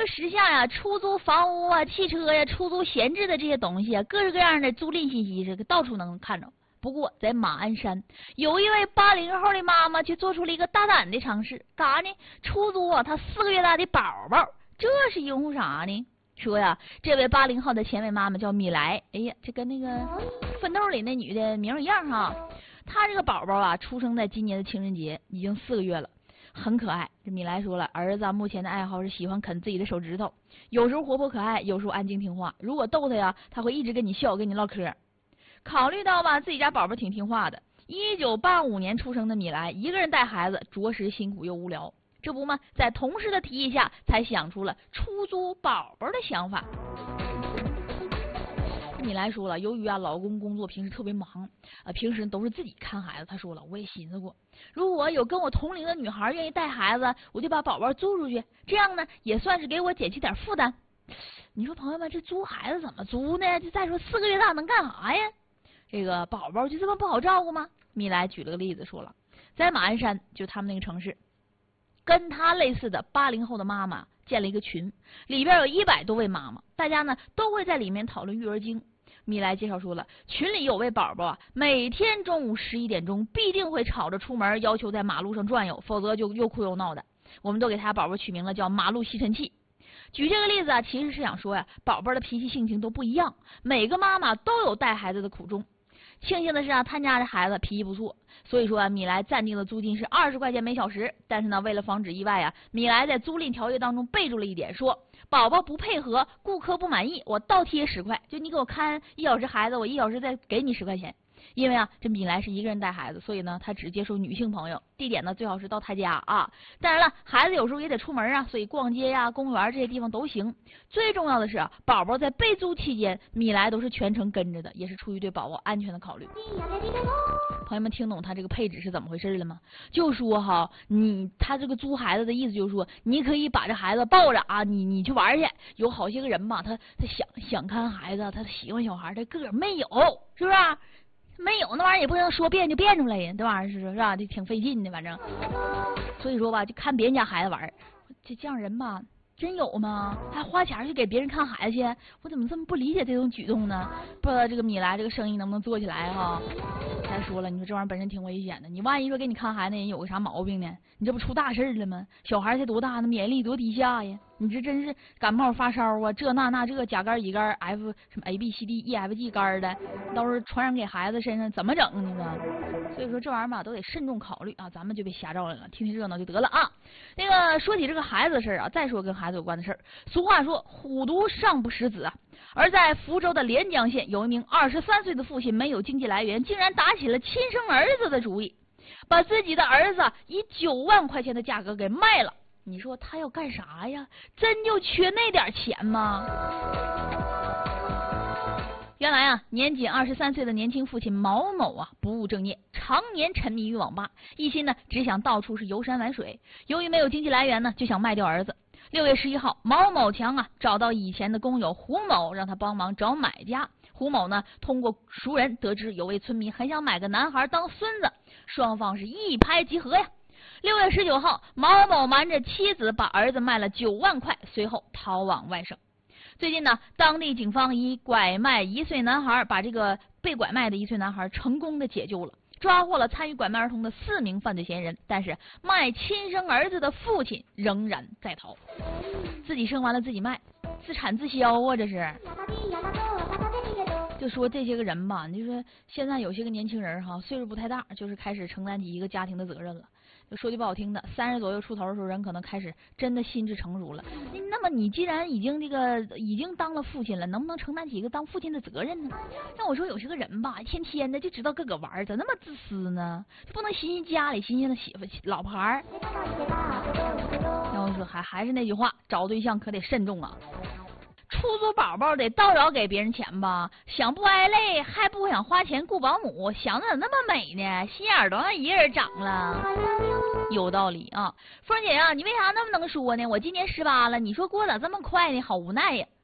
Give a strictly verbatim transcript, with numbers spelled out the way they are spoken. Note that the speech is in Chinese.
这时下呀，出租房屋啊、汽车呀、出租闲置的这些东西啊，各式各样的租赁信息是到处能看着。不过在马鞍山，有一位八零后的妈妈却做出了一个大胆的尝试，干啥呢？出租啊，她四个月大的宝宝，这是因为啥呢？说呀，这位八零后的前位妈妈叫米莱，哎呀，这跟那个奋斗里那女的名一样哈。她这个宝宝啊，出生在今年的情人节，已经四个月了。很可爱，这米莱说了，儿子目前的爱好是喜欢啃自己的手指头，有时候活泼可爱，有时候安静听话。如果逗他呀，他会一直跟你笑，跟你唠嗑。考虑到吧，自己家宝宝挺听话的。一九八五年出生的米莱，一个人带孩子，着实辛苦又无聊。这不嘛，在同事的提议下，才想出了出租宝宝的想法。米莱说了，由于啊老公工作平时特别忙，呃平时都是自己看孩子。他说了，我也寻思过，如果有跟我同龄的女孩愿意带孩子，我就把宝宝租出去，这样呢也算是给我减轻点负担。你说朋友们，这租孩子怎么租呢？这再说四个月大能干啥呀？这个宝宝就这么不好照顾吗？米莱举了个例子说了，在马鞍山，就他们那个城市，跟他类似的八零后的妈妈建了一个群，里边有一百多位妈妈，大家呢都会在里面讨论育儿经。米莱介绍说了，群里有位宝宝啊，每天中午十一点钟必定会吵着出门，要求在马路上转悠，否则就又哭又闹的。我们都给他宝宝取名了叫马路吸尘器。举这个例子啊，其实是想说呀，宝宝的脾气性情都不一样，每个妈妈都有带孩子的苦衷。庆幸的是啊，他家的孩子脾气不错，所以说啊，米莱暂定的租金是二十块钱每小时。但是呢，为了防止意外啊，米莱在租赁条约当中备注了一点，说宝宝不配合，顾客不满意，我倒贴十块，就你给我看一小时孩子，我一小时再给你十块钱。因为啊，这米莱是一个人带孩子，所以呢，他只接受女性朋友。地点呢，最好是到他家啊。当然了，孩子有时候也得出门啊，所以逛街呀、公园这些地方都行。最重要的是啊，宝宝在被租期间，米莱都是全程跟着的，也是出于对宝宝安全的考虑。朋友们听懂他这个配置是怎么回事了吗？就说哈，你他这个租孩子的意思就是说，你可以把这孩子抱着啊，你你去玩去。有好些个人吧，他他想想看孩子，他喜欢小孩，他个儿没有，是不是？没有那玩意儿也不能说变就变出来呀，这玩意儿是是吧？就挺费劲的，反正。所以说吧，就看别人家孩子玩，这这样人吧，真有吗？还花钱去给别人看孩子去？我怎么这么不理解这种举动呢？不知道这个米莱这个生意能不能做起来哈？再说了，你说这玩意儿本身挺危险的，你万一说给你看孩子人有个啥毛病呢？你这不出大事了吗？小孩才多大呢，免疫力多低下呀！你这真是感冒发烧啊，这那那这甲肝乙肝 F 什么 A B C D E F G 肝的，都是传染给孩子身上，怎么整呢？所以说这玩意儿吧都得慎重考虑啊，咱们就别瞎照应了，听听热闹就得了啊。那个说起这个孩子的事啊，再说跟孩子有关的事儿。俗话说虎毒尚不食子啊，而在福州的连江县，有一名二十三岁的父亲没有经济来源，竟然打起了亲生儿子的主意，把自己的儿子以九万块钱的价格给卖了。你说他要干啥呀？真就缺那点钱吗？原来啊，年仅二十三岁的年轻父亲毛某啊，不务正业，常年沉迷于网吧，一心呢只想到处是游山玩水。由于没有经济来源呢，就想卖掉儿子。六月十一号，毛某强啊找到以前的工友胡某，让他帮忙找买家。胡某呢通过熟人得知有位村民很想买个男孩当孙子，双方是一拍即合呀。六月十九号，毛某瞒着妻子把儿子卖了九万块，随后逃往外省。最近呢，当地警方以拐卖一岁男孩，把这个被拐卖的一岁男孩成功的解救了，抓获了参与拐卖儿童的四名犯罪嫌疑人。但是卖亲生儿子的父亲仍然在逃，自己生完了自己卖，自产自销啊，这是。就说这些个人吧，你就说现在有些个年轻人哈，岁数不太大，就是开始承担起一个家庭的责任了。就说句不好听的，三十左右出头的时候，人可能开始真的心智成熟了。那么你既然已经这个已经当了父亲了，能不能承担起一个当父亲的责任呢？像我说有些个人吧，天天的就知道各个玩，咋那么自私呢？就不能寻寻家里，寻寻他媳妇老婆儿。那我说还还是那句话，找对象可得慎重啊。出租宝宝得叨扰给别人钱吧，想不挨累，还不想花钱雇保姆，想的怎么那么美呢？心眼都让一个人长了，有道理啊。凤姐啊，你为啥那么能说呢？我今年十八了，你说过咋这么快呢？好无奈呀。